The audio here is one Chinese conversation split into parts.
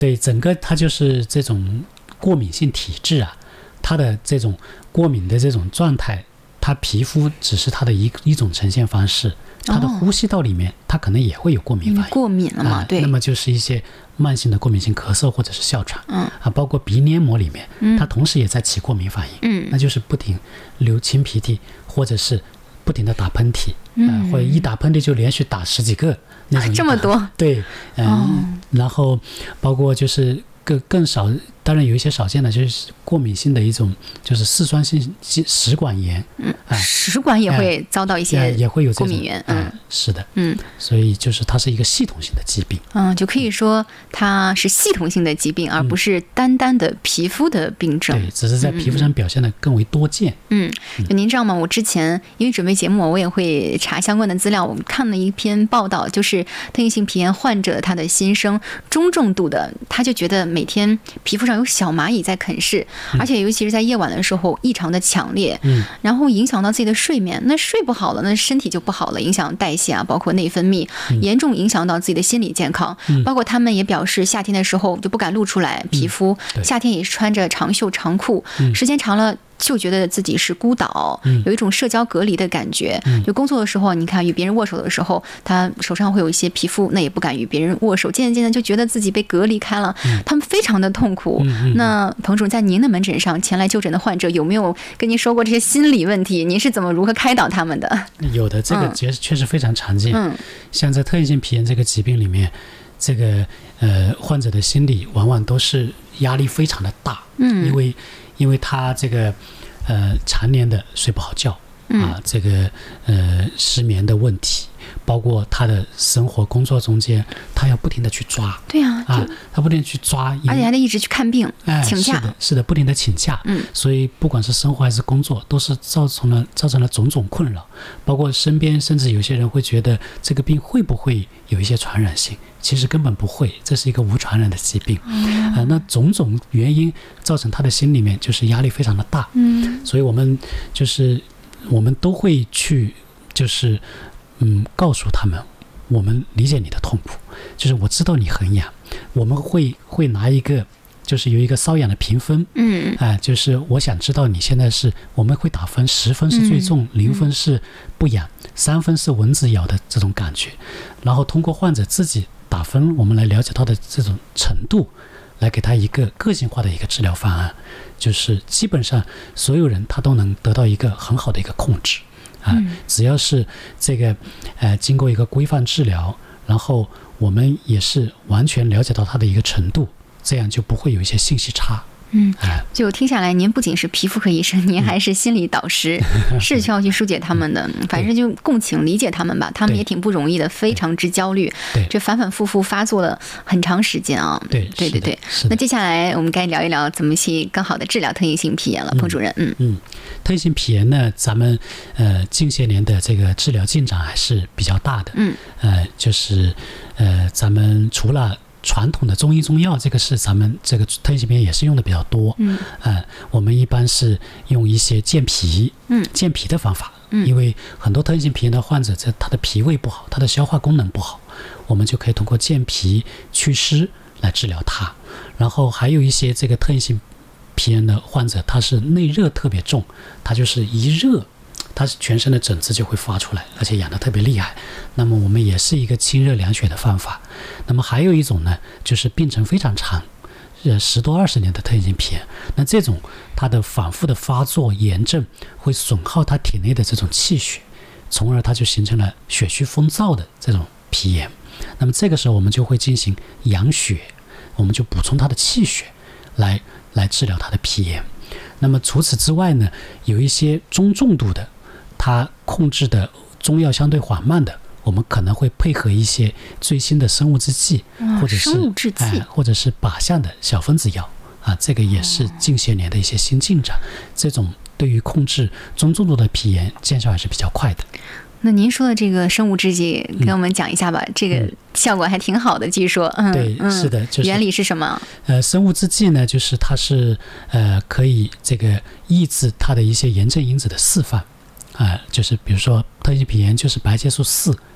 对，整个它就是这种过敏性体质啊，它的这种过敏的这种状态，它皮肤只是它的一种呈现方式，它的呼吸道里面它可能也会有过敏反应， 过敏了嘛，对， 那么就是一些慢性的过敏性咳嗽或者是哮喘，包括鼻黏膜里面，它同时也在起过敏反应，那就是不停流清鼻涕，或者是不停的打喷嚏，或者一打喷嚏就连续打10几个那种， 这么多， 对，然后包括就是更少，当然有一些少见的就是过敏性的一种，就是嗜酸性食管炎， 食管也会遭到一些也会有过敏源， 是的，所以就是它是一个系统性的疾病， 就可以说它是系统性的疾病，而不是单单的皮肤的病症， 对，只是在皮肤上表现的更为多见。 就您知道吗？我之前因为准备节目，我也会查相关的资料，我看了一篇报道，就是特异性皮炎患者他的心声，中重度的，他就觉得每天皮肤上有小蚂蚁在啃噬，而且尤其是在夜晚的时候异常的强烈，然后影响到自己的睡眠，那睡不好了，那身体就不好了，影响代谢啊，包括内分泌，严重影响到自己的心理健康。包括他们也表示，夏天的时候就不敢露出来，皮肤夏天也是穿着长袖长裤，时间长了就觉得自己是孤岛，有一种社交隔离的感觉。就工作的时候，你看与别人握手的时候，他手上会有一些皮肤，那也不敢与别人握手，渐渐的就觉得自己被隔离开了，他们非常的痛苦。那彭主任，在您的门诊上前来就诊的患者，有没有跟您说过这些心理问题？您是如何开导他们的？ 有的，这个确实非常常见。像在特异性皮炎这个疾病里面，这个患者的心理往往都是压力非常的大，因为他这个常年的睡不好觉这个失眠的问题，包括他的生活工作中间，他要不停的去抓， 对啊， 他不停地去抓， 而且还得一直去看病，请假， 是的，不停的请假，所以不管是生活还是工作，都是造成了种种困扰，包括身边甚至有些人会觉得这个病会不会有一些传染性，其实根本不会，这是一个无传染的疾病，那种种原因造成他的心里面就是压力非常的大，所以我们都会去就是告诉他们，我们理解你的痛苦，就是我知道你很痒，我们会拿一个就是有一个瘙痒的评分，就是我想知道你现在我们会打分，10分是最重，0分是不痒，3分是蚊子咬的这种感觉，然后通过患者自己打分，我们来了解他的这种程度，来给他一个个性化的一个治疗方案，就是基本上所有人他都能得到一个很好的一个控制只要是这个经过一个规范治疗，然后我们也是完全了解到他的一个程度，这样就不会有一些信息差。 就听下来，您不仅是皮肤科医生，您还是心理导师，是需要去疏解他们的，反正就共情理解他们吧，他们也挺不容易的，非常之焦虑，这反反复复发作了很长时间啊。对。那接下来我们该聊一聊怎么去更好的治疗特异性皮炎了，彭主任。 特异性皮炎呢，咱们近些年的这个治疗进展还是比较大的。就是咱们除了传统的中医中药，这个是咱们这个特异性皮炎也是用的比较多。我们一般是用一些健脾的方法，因为很多特异性皮炎的患者，他的脾胃不好，他的消化功能不好，我们就可以通过健脾祛湿来治疗它。然后还有一些这个特异性皮炎的患者，他是内热特别重，他就是一热，他全身的疹子就会发出来，而且痒得特别厉害。那么我们也是一个清热凉血的方法。那么还有一种呢，就是病程非常长，10多20年的特异性皮炎，那这种它的反复的发作炎症会损耗他体内的这种气血，从而它就形成了血虚风燥的这种皮炎。那么这个时候我们就会进行养血，我们就补充它的气血来治疗它的皮炎。那么除此之外呢，有一些中重度的，它控制的中药相对缓慢的，我们可能会配合一些最新的生物制剂，或者是或者是靶向的小分子药这个也是近些年的一些新进展。这种对于控制中重度的皮炎见效还是比较快的。 那您说的这个生物制剂，跟我们讲一下吧，这个效果还挺好的，据说。 对，是的，就是原理是什么？ 生物制剂呢，就是它是可以这个抑制它的一些炎症因子的释放就是比如说特异性皮炎就是白介素4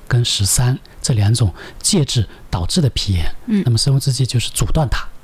跟13这2种介质导致的皮炎。那么生物制剂就是阻断它。